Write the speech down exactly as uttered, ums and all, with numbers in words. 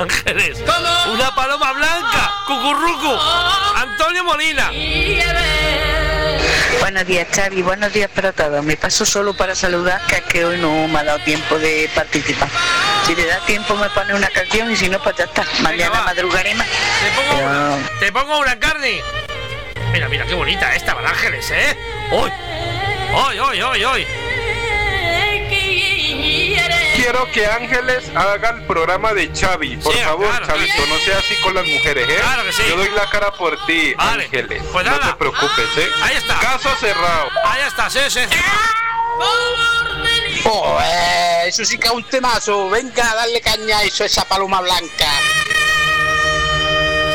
Ángeles, una paloma blanca, cucurrucu, Antonio Molina. Buenos días, Xavi, buenos días para todos. Me paso solo para saludar, que es que hoy no me ha dado tiempo de participar. Si le da tiempo me pone una canción y si no, pues ya está. Mañana Venga, madrugaré más. Te pongo, Pero... una, te pongo una carne. Mira, mira, qué bonita esta, Van Ángeles, ¿eh? ¡Hoy! ¡Hoy, hoy, hoy, hoy! Quiero que Ángeles haga el programa de Xavi. Por Sí, favor, claro. Chavito, no sea así con las mujeres, ¿eh? Claro que sí. Yo doy la cara por ti, Vale. Ángeles. Pues no nada. te preocupes, ¿eh? Ahí está. Caso cerrado. Ahí está, sí, sí. Oh, eh, eso sí que es un temazo. Venga, darle caña a eso, esa paloma blanca.